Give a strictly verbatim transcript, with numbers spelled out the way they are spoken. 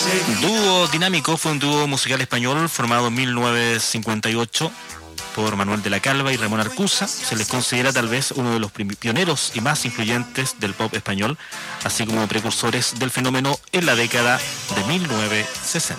Dúo Dinámico fue un dúo musical español formado en mil novecientos cincuenta y ocho por Manuel de la Calva y Ramón Arcusa. Se les considera tal vez uno de los pioneros y más influyentes del pop español, así como precursores del fenómeno en la década de mil novecientos sesenta.